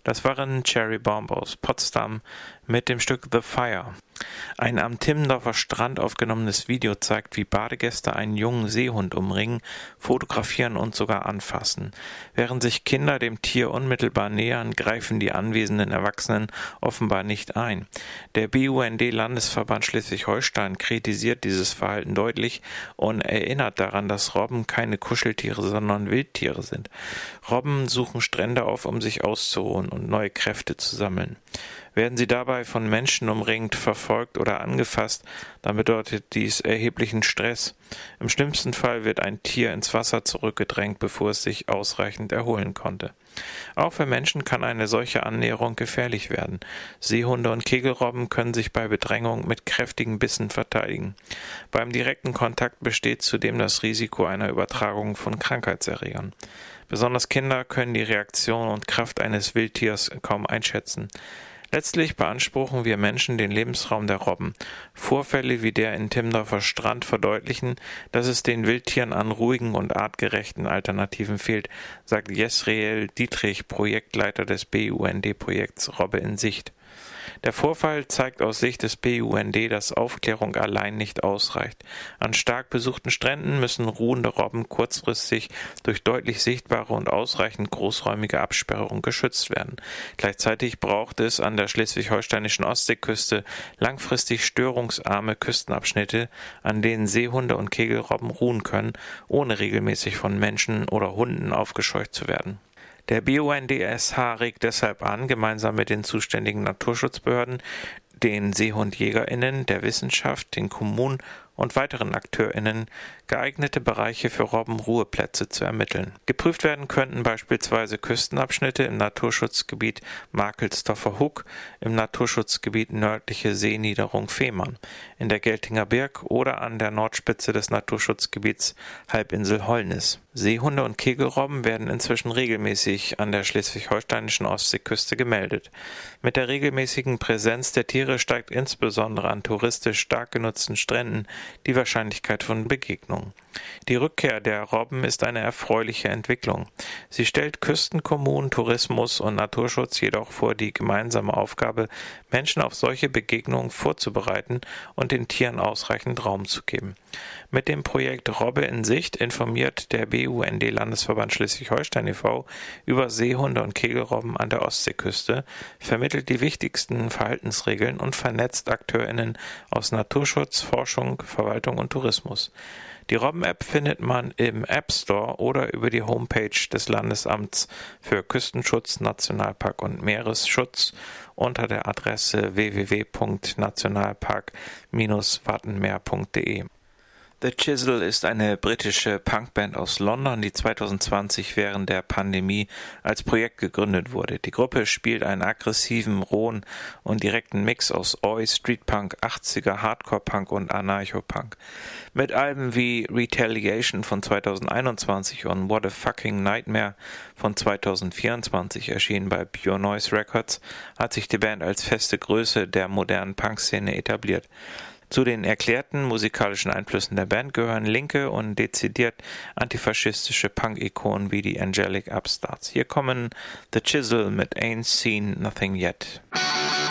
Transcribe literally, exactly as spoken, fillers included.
Das waren Cherry Bomb aus Potsdam mit dem Stück The Fire. Ein am Timmendorfer Strand aufgenommenes Video zeigt, wie Badegäste einen jungen Seehund umringen, fotografieren und sogar anfassen. Während sich Kinder dem Tier unmittelbar nähern, greifen die anwesenden Erwachsenen offenbar nicht ein. Der B U N D-Landesverband Schleswig-Holstein kritisiert dieses Verhalten deutlich und erinnert daran, dass Robben keine Kuscheltiere, sondern Wildtiere sind. Robben suchen Strände auf, um sich auszuruhen und neue Kräfte zu sammeln. Werden sie dabei von Menschen umringt, verfolgt oder angefasst, dann bedeutet dies erheblichen Stress. Im schlimmsten Fall wird ein Tier ins Wasser zurückgedrängt, bevor es sich ausreichend erholen konnte. Auch für Menschen kann eine solche Annäherung gefährlich werden. Seehunde und Kegelrobben können sich bei Bedrängung mit kräftigen Bissen verteidigen. Beim direkten Kontakt besteht zudem das Risiko einer Übertragung von Krankheitserregern. Besonders Kinder können die Reaktion und Kraft eines Wildtiers kaum einschätzen. Letztlich beanspruchen wir Menschen den Lebensraum der Robben. Vorfälle wie der in Timmendorfer Strand verdeutlichen, dass es den Wildtieren an ruhigen und artgerechten Alternativen fehlt, sagt Jesriel Dietrich, Projektleiter des B U N D-Projekts Robbe in Sicht. Der Vorfall zeigt aus Sicht des B U N D, dass Aufklärung allein nicht ausreicht. An stark besuchten Stränden müssen ruhende Robben kurzfristig durch deutlich sichtbare und ausreichend großräumige Absperrung geschützt werden. Gleichzeitig braucht es an der schleswig-holsteinischen Ostseeküste langfristig störungsarme Küstenabschnitte, an denen Seehunde und Kegelrobben ruhen können, ohne regelmäßig von Menschen oder Hunden aufgescheucht zu werden. Der B U N D S H regt deshalb an, gemeinsam mit den zuständigen Naturschutzbehörden, den SeehundjägerInnen, der Wissenschaft, den Kommunen und weiteren AkteurInnen geeignete Bereiche für Robbenruheplätze zu ermitteln. Geprüft werden könnten beispielsweise Küstenabschnitte im Naturschutzgebiet Markelsdorfer Hug, im Naturschutzgebiet Nördliche Seeniederung Fehmarn, in der Geltinger Birk oder an der Nordspitze des Naturschutzgebiets Halbinsel Holnis. Seehunde und Kegelrobben werden inzwischen regelmäßig an der schleswig-holsteinischen Ostseeküste gemeldet. Mit der regelmäßigen Präsenz der Tiere steigt insbesondere an touristisch stark genutzten Stränden die Wahrscheinlichkeit von Begegnungen. Die Rückkehr der Robben ist eine erfreuliche Entwicklung. Sie stellt Küstenkommunen, Tourismus und Naturschutz jedoch vor die gemeinsame Aufgabe, Menschen auf solche Begegnungen vorzubereiten und den Tieren ausreichend Raum zu geben. Mit dem Projekt Robbe in Sicht informiert der B U N D-Landesverband Schleswig-Holstein e V über Seehunde und Kegelrobben an der Ostseeküste, vermittelt die wichtigsten Verhaltensregeln und vernetzt AkteurInnen aus Naturschutz, Forschung, Verwaltung und Tourismus. Die Robben-App findet man im App Store oder über die Homepage des Landesamts für Küstenschutz, Nationalpark und Meeresschutz unter der Adresse w w w punkt nationalpark Bindestrich wattenmeer punkt d e. The Chisel ist eine britische Punkband aus London, die zweitausendzwanzig während der Pandemie als Projekt gegründet wurde. Die Gruppe spielt einen aggressiven, rohen und direkten Mix aus Oi, Streetpunk, achtziger, Hardcore-Punk und Anarcho-Punk. Mit Alben wie Retaliation von zweitausendeinundzwanzig und What a Fucking Nightmare von zweitausendvierundzwanzig erschienen bei Pure Noise Records hat sich die Band als feste Größe der modernen Punk-Szene etabliert. Zu den erklärten musikalischen Einflüssen der Band gehören linke und dezidiert antifaschistische Punk-Ikonen wie die Angelic Upstarts. Hier kommen The Chisel mit Ain't Seen Nothing Yet.